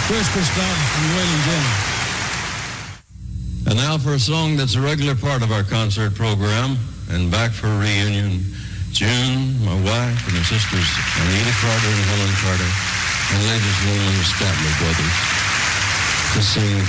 Chris Christoph and Waylon Jennings. And now for a song that's a regular part of our concert program, and back for a reunion, June, my wife, and her sisters, Anita Carter and Helen Carter, and Ladies Lehman Statler brothers, to sing